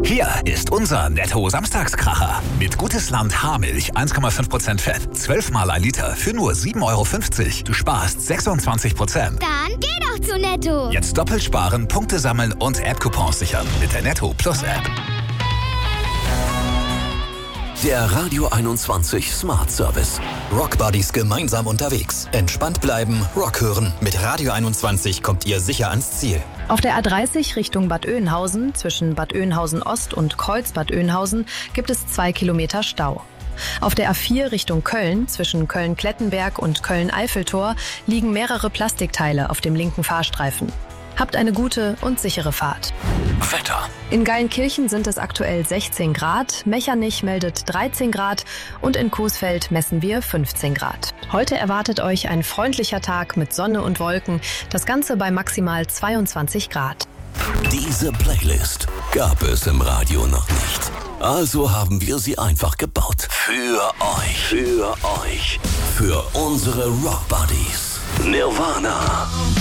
Hier ist unser Netto-Samstagskracher. Mit Gutes Land Haarmilch 1,5% Fett, 12 mal 1 Liter für nur 7,50 €. Du sparst 26%. Dann geh doch zu Netto. Jetzt doppelt sparen, Punkte sammeln und App-Coupons sichern mit der Netto Plus App. Der Radio 21 Smart Service. Rockbuddies gemeinsam unterwegs. Entspannt bleiben, Rock hören. Mit Radio 21 kommt ihr sicher ans Ziel. Auf der A30 Richtung Bad Oeynhausen, zwischen Bad Oeynhausen Ost und Kreuz-Bad Oeynhausen, gibt es 2 Kilometer Stau. Auf der A4 Richtung Köln, zwischen Köln-Klettenberg und Köln-Eiffeltor, liegen mehrere Plastikteile auf dem linken Fahrstreifen. Habt eine gute und sichere Fahrt. Wetter. In Geilenkirchen sind es aktuell 16 Grad, Mechernich meldet 13 Grad und in Coesfeld messen wir 15 Grad. Heute erwartet euch ein freundlicher Tag mit Sonne und Wolken, das Ganze bei maximal 22 Grad. Diese Playlist gab es im Radio noch nicht. Also haben wir sie einfach gebaut. Für euch. Für euch. Für unsere Rockbuddies. Nirvana.